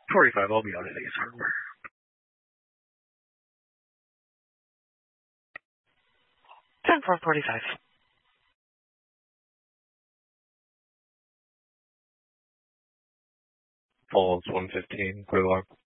45, I'll be on it, Ace Hardware. Ten 445. Falls 115, clear lock.